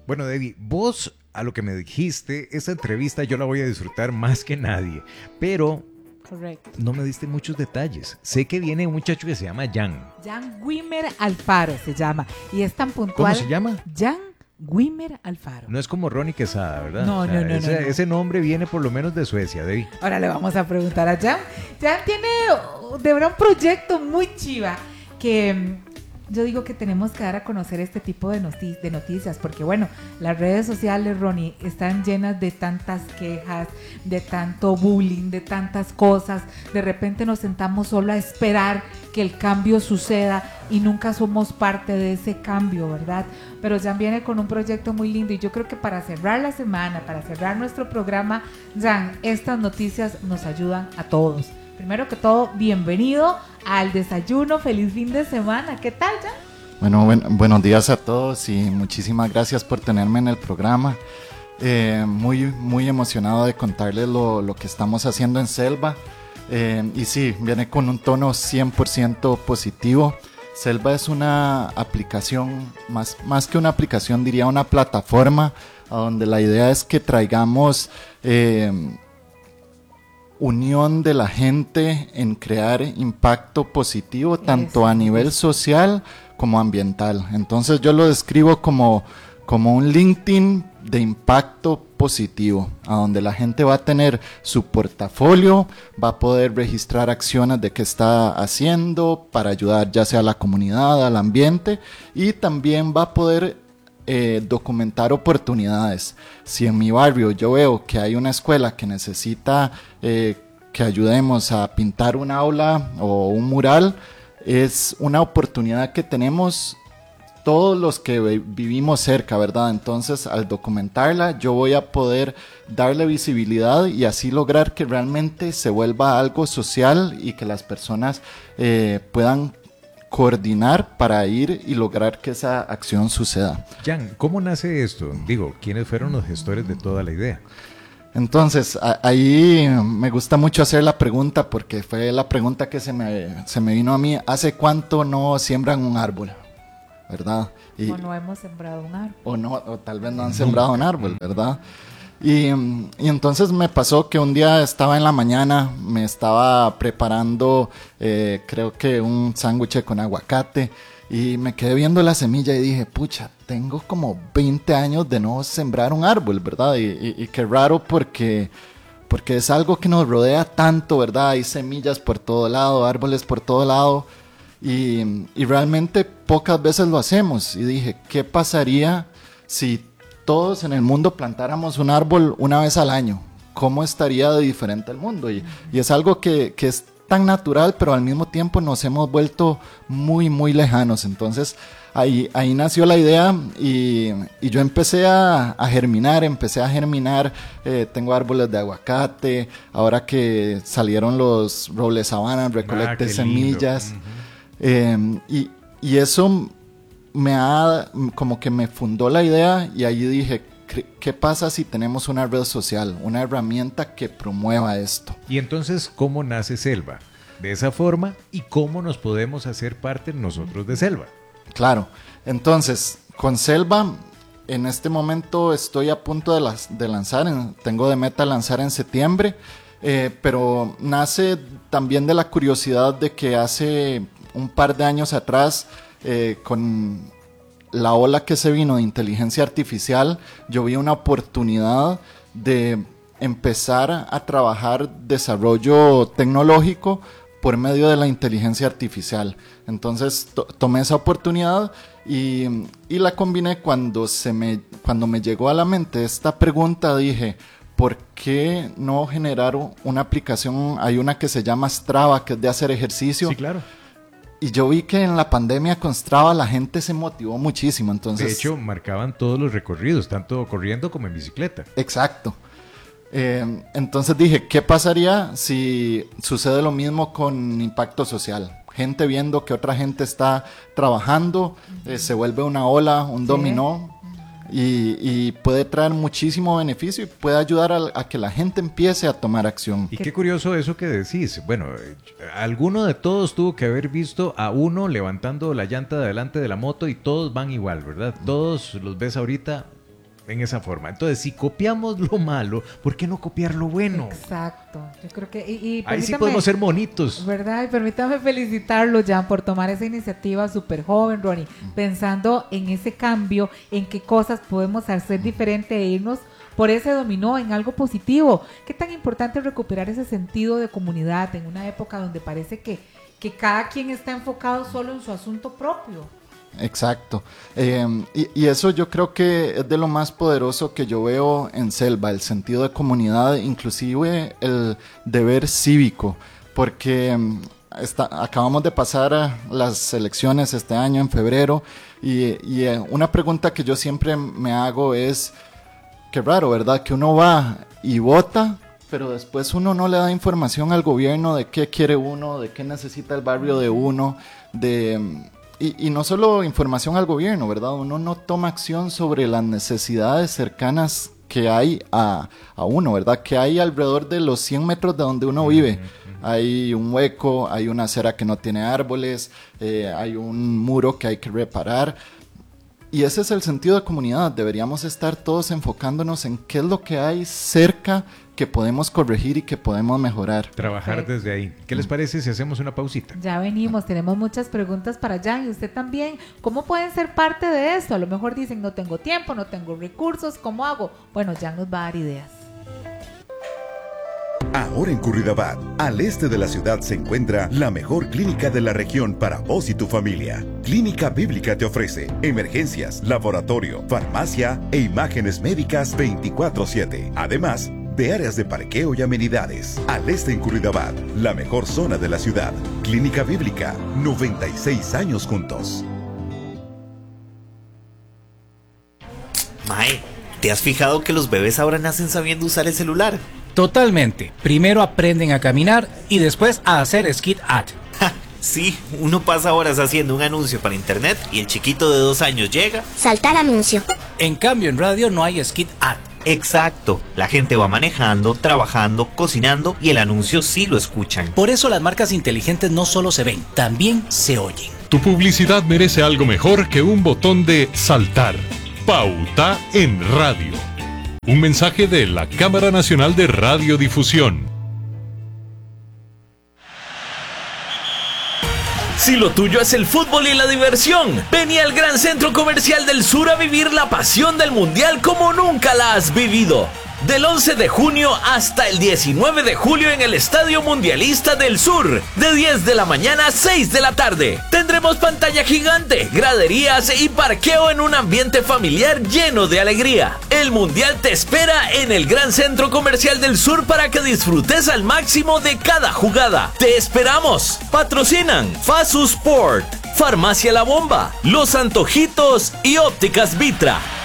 Bueno, Debbie, vos a lo que me dijiste, esa entrevista yo la voy a disfrutar más que nadie, pero Correcto. no me diste muchos detalles. Sé que viene un muchacho que se llama Jan. Jan Wimmer Alfaro se llama. Y es tan puntual. ¿Cómo se llama? Jan Wimmer Alfaro. No es como Ronnie Quesada, ¿verdad? No, no, no, ese, no. ese nombre viene por lo menos de Suecia, Debbie. Ahora le vamos a preguntar a Jan. Jan tiene de verdad un proyecto muy chiva que yo digo que tenemos que dar a conocer este tipo de noticias, porque bueno, las redes sociales, Ronnie, están llenas de tantas quejas, de tanto bullying, de tantas cosas. De repente nos sentamos solo a esperar que el cambio suceda y nunca somos parte de ese cambio, ¿verdad? Pero Jan viene con un proyecto muy lindo y yo creo que para cerrar la semana, para cerrar nuestro programa, Jan, estas noticias nos ayudan a todos. Primero que todo, bienvenido al desayuno, feliz fin de semana. ¿Qué tal, Jan? Bueno, buenos días a todos y muchísimas gracias por tenerme en el programa. Muy emocionado de contarles lo que estamos haciendo en Selva. Y sí, viene con un tono 100% positivo. Selva es una aplicación, más que una aplicación, diría una plataforma, a donde la idea es que traigamos unión de la gente en crear impacto positivo, tanto a nivel social como ambiental. Entonces yo lo describo como un LinkedIn de impacto positivo, a donde la gente va a tener su portafolio, va a poder registrar acciones de qué está haciendo para ayudar ya sea a la comunidad, al ambiente, y también va a poder documentar oportunidades. Si en mi barrio yo veo que hay una escuela que necesita que ayudemos a pintar un aula o un mural, es una oportunidad que tenemos todos los que vivimos cerca, ¿verdad? Entonces, al documentarla, yo voy a poder darle visibilidad y así lograr que realmente se vuelva algo social y que las personas puedan coordinar para ir y lograr que esa acción suceda. Jan, ¿cómo nace esto? Digo, ¿quiénes fueron los gestores de toda la idea? Entonces, ahí me gusta mucho hacer la pregunta porque fue la pregunta que se me vino a mí. ¿Hace cuánto no siembran un árbol? ¿Verdad? O no hemos sembrado un árbol. O tal vez no han sembrado un árbol, ¿verdad? Y entonces me pasó que un día estaba en la mañana, me estaba preparando creo que un sándwich con aguacate y me quedé viendo la semilla y dije, pucha, tengo como 20 años de no sembrar un árbol, ¿verdad? Y qué raro porque es algo que nos rodea tanto, ¿verdad? Hay semillas por todo lado, árboles por todo lado y realmente pocas veces lo hacemos. Y dije, ¿qué pasaría si todos en el mundo plantáramos un árbol una vez al año? ¿Cómo estaría de diferente el mundo? Y es algo que es tan natural, pero al mismo tiempo nos hemos vuelto muy, muy lejanos. Entonces ahí nació la idea y yo empecé a germinar. Tengo árboles de aguacate, ahora que salieron los robles sabana, recolecté semillas. Y eso como que me fundó la idea y allí dije, ¿qué pasa si tenemos una red social, una herramienta que promueva esto? Y entonces, ¿cómo nace Selva? De esa forma, ¿y cómo nos podemos hacer parte nosotros de Selva? Claro, entonces, con Selva, en este momento estoy a punto de lanzar, tengo de meta lanzar en septiembre, pero nace también de la curiosidad de que hace un par de años atrás, con la ola que se vino de inteligencia artificial, yo vi una oportunidad de empezar a trabajar desarrollo tecnológico por medio de la inteligencia artificial. Entonces tomé esa oportunidad y la combiné cuando me llegó a la mente esta pregunta. Dije, ¿por qué no generar una aplicación? Hay una que se llama Strava, que es de hacer ejercicio. Sí, claro. Y yo vi que en la pandemia con Strava la gente se motivó muchísimo. Entonces, de hecho, marcaban todos los recorridos, tanto corriendo como en bicicleta. Exacto. Entonces dije, ¿qué pasaría si sucede lo mismo con impacto social? Gente viendo que otra gente está trabajando, se vuelve una ola, un dominó. Y puede traer muchísimo beneficio y puede ayudar a que la gente empiece a tomar acción. Y qué curioso eso que decís. Bueno, alguno de todos tuvo que haber visto a uno levantando la llanta de adelante de la moto y todos van igual, ¿verdad? Todos los ves ahorita en esa forma. Entonces, si copiamos lo malo, ¿por qué no copiar lo bueno? Exacto. Yo creo que... Y ahí sí podemos ser monitos. ¿Verdad? Y permítame felicitarlo, Jan, por tomar esa iniciativa súper joven, Ronnie, pensando en ese cambio, en qué cosas podemos hacer diferente e irnos por ese dominó en algo positivo. Qué tan importante es recuperar ese sentido de comunidad en una época donde parece que cada quien está enfocado solo en su asunto propio. Exacto. Y eso yo creo que es de lo más poderoso que yo veo en Selva, el sentido de comunidad, inclusive el deber cívico, porque acabamos de pasar las elecciones este año en febrero y una pregunta que yo siempre me hago es, qué raro, ¿verdad? Que uno va y vota, pero después uno no le da información al gobierno de qué quiere uno, de qué necesita el barrio de uno, y no solo información al gobierno, ¿verdad? Uno no toma acción sobre las necesidades cercanas que hay a uno, ¿verdad? Que hay alrededor de los 100 metros de donde uno vive. Hay un hueco, hay una acera que no tiene árboles, hay un muro que hay que reparar. Y ese es el sentido de comunidad. Deberíamos estar todos enfocándonos en qué es lo que hay cerca que podemos corregir y que podemos mejorar. Trabajar desde ahí. ¿Qué les parece si hacemos una pausita? Ya venimos, tenemos muchas preguntas para Jan y usted también. ¿Cómo pueden ser parte de esto? A lo mejor dicen, no tengo tiempo, no tengo recursos, ¿cómo hago? Bueno, Jan nos va a dar ideas. Ahora en Curridabat, al este de la ciudad, se encuentra la mejor clínica de la región para vos y tu familia. Clínica Bíblica te ofrece emergencias, laboratorio, farmacia e imágenes médicas 24/7. Además de áreas de parqueo y amenidades. Al este en Curridabat, la mejor zona de la ciudad. Clínica Bíblica, 96 años juntos. Mae, ¿te has fijado que los bebés ahora nacen sabiendo usar el celular? Totalmente. Primero aprenden a caminar y después a hacer skid ad. Sí, uno pasa horas haciendo un anuncio para internet y el chiquito de 2 años llega. Saltar anuncio. En cambio, en radio no hay skid ad. Exacto, la gente va manejando, trabajando, cocinando y el anuncio sí lo escuchan. Por eso las marcas inteligentes no solo se ven, también se oyen. Tu publicidad merece algo mejor que un botón de saltar. Pauta en radio. Un mensaje de la Cámara Nacional de Radiodifusión. Si lo tuyo es el fútbol y la diversión, vení al Gran Centro Comercial del Sur a vivir la pasión del Mundial como nunca la has vivido. Del 11 de junio hasta el 19 de julio en el Estadio Mundialista del Sur, de 10 de la mañana a 6 de la tarde. Tendremos pantalla gigante, graderías y parqueo en un ambiente familiar lleno de alegría. El Mundial te espera en el Gran Centro Comercial del Sur para que disfrutes al máximo de cada jugada. ¡Te esperamos! Patrocinan Fasu Sport, Farmacia La Bomba, Los Antojitos y Ópticas Vitra.